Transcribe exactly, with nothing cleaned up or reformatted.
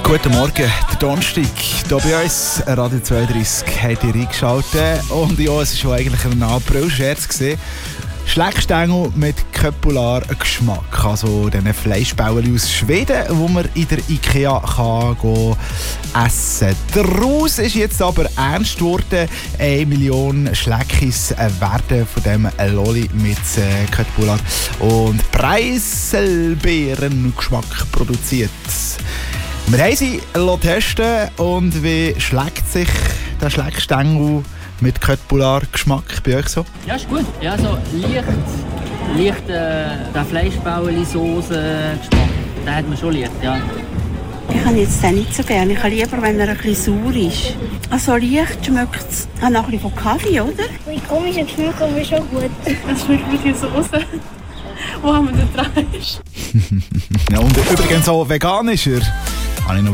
Guten Morgen, der Donnerstag hier bei uns, Radio zweiunddreissig, habt ihr eingeschaltet. Und ja, es war eigentlich ein April-Scherz. Schleckstängel mit Köpular-Geschmack, also diese Fleischbäuerchen aus Schweden, die man in der Ikea kann go essen kann. Daraus ist jetzt aber ernst geworden. Eine Million Schleckis werden von diesem Lolli mit äh, Köpular und Preiselbeerengeschmack produziert. Wir haben sie testen und wie schlägt sich der Schleckstängel mit Köpular-Geschmack bei euch so? Ja, ist gut. Ja, so leicht, leicht äh, der Fleischbäuerli-Soße-Geschmack. Den hat man schon leicht, ja. Ich habe jetzt den nicht so gerne. Ich habe lieber, wenn er ein bisschen sauer ist. Also leicht schmeckt es auch noch ein bisschen von Kaffee, oder? Ein komischer Geschmack, aber schon gut. Es schmeckt wie die Soße. Wo haben wir den dran? Ja, und übrigens auch veganischer. Habe ich noch